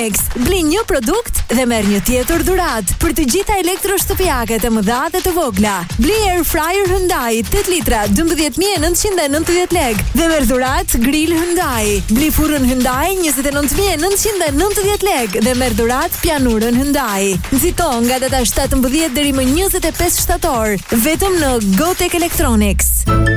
Electronics. Bli një produkt dhe merr një tjetër dhuratë për të gjitha elektroshtëpiaket e mëdha dhe të vogla. Bli Air Fryer Hyundai 8 litra 12.990 lekë dhe merr dhuratë grill Hyundai. Bli furrën Hyundai 29.990 lekë dhe merr dhuratë pianurën Hyundai. Nxito nga data 17 deri më 25 shtator vetëm në GoTech Electronics.